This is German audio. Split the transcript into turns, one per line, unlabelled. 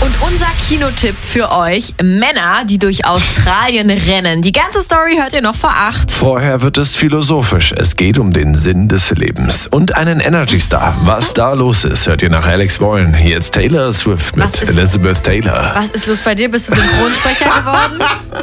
Und unser Kinotipp für euch: Männer, die durch Australien rennen. Die ganze Story hört ihr noch vor 8.
Vorher wird es philosophisch. Es geht um den Sinn des Lebens und einen Energy-Star. Was da los ist, hört ihr nach Alex Warren. Jetzt Taylor Swift mit Elizabeth Taylor.
Was ist los bei dir? Bist du Synchronsprecher geworden?